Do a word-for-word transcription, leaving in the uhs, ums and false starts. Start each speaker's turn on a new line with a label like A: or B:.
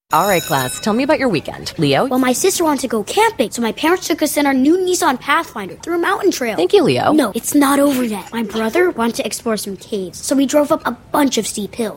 A: All right, class, tell me about your weekend. Leo?
B: Well, my sister wanted to go camping, so my parents took us in our new Nissan Pathfinder through a mountain trail.
A: Thank you, Leo.
B: No, it's not over yet. My brother wanted to explore some caves, so we drove up a bunch of steep hills.